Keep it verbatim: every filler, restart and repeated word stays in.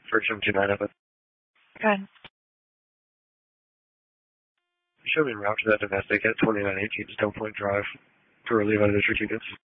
for seven two nine up it. Okay. You show me en route to that domestic at twenty-nine eighteen Stone Point Drive to relieve other district units.